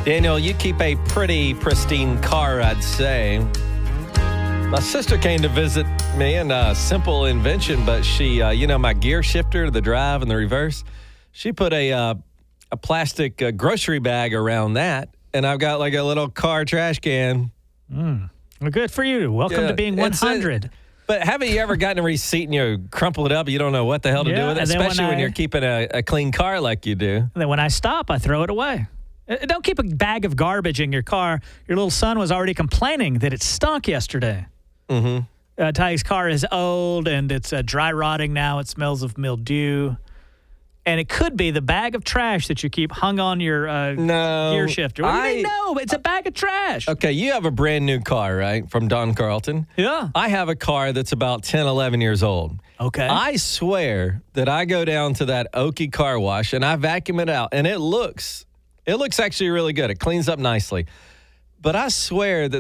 Daniel, you keep a pretty pristine car, I'd say. My sister came to visit me in a simple invention, but she, my gear shifter, the drive and the reverse, she put a plastic grocery bag around that, and I've got like a little car trash can. Well, good for you. Welcome to being 100. But haven't you ever gotten a receipt and you crumple it up? You don't know what the hell to do with it, especially when you're keeping a clean car like you do. And then when I stop, I throw it away. Don't keep a bag of garbage in your car. Your little son was already complaining that it stunk yesterday. Mm-hmm. Ty's car is old, and it's dry rotting now. It smells of mildew. And it could be the bag of trash that you keep hung on your gear shifter. What do you mean, no? It's a bag of trash. Okay, you have a brand new car, right, from Don Carlton? Yeah. I have a car that's about 10, 11 years old. Okay. I swear that I go down to that Oki car wash, and I vacuum it out, and it looks actually really good. It cleans up nicely. But I swear that